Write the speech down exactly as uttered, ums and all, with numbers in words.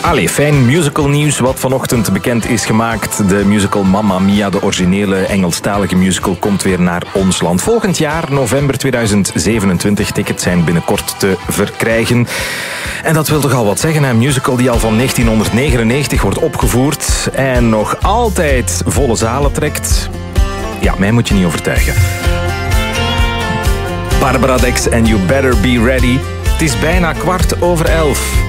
Allee, fijn musical nieuws wat vanochtend bekend is gemaakt. De musical Mamma Mia, de originele Engelstalige musical, komt weer naar ons land. Volgend jaar, november tweeduizend zevenentwintig. Tickets zijn binnenkort te verkrijgen. En dat wil toch al wat zeggen, een musical die al van negentienhonderdnegenennegentig wordt opgevoerd en nog altijd volle zalen trekt. Ja, mij moet je niet overtuigen. Barbara Dex en You Better Be Ready. Het is bijna kwart over elf.